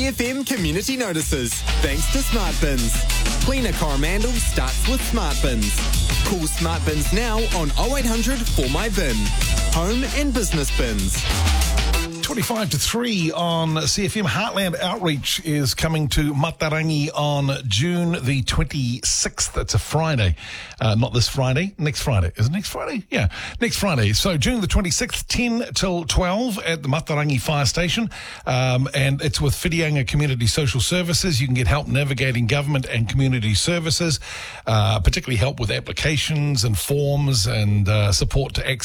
SAFM community notices, thanks to Smart Bins. Cleaner Coromandel starts with Smart Bins. Call Smart Bins now on 0800 for my bin. Home and business bins. 25 to 3 on CFM. Heartland Outreach is coming to Matarangi on June the 26th. That's a Friday. Not this Friday, next Friday. Is it next Friday? Yeah, next Friday. So June the 26th, 10 till 12 at the Matarangi Fire Station. And it's with Whitianga Community Social Services. You can get help navigating government and community services, particularly help with applications and forms and support to access